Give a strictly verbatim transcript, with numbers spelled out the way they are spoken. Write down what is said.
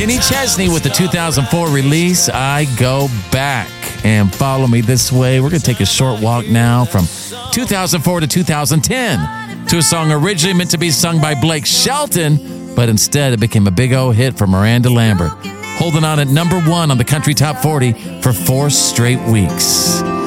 Kenny Chesney with the two thousand four release, I Go Back. And Follow Me This Way. We're going to take a short walk now from two thousand four to two thousand ten to a song originally meant to be sung by Blake Shelton, but instead it became a big old hit for Miranda Lambert, holding on at number one on the Country Top forty for four straight weeks.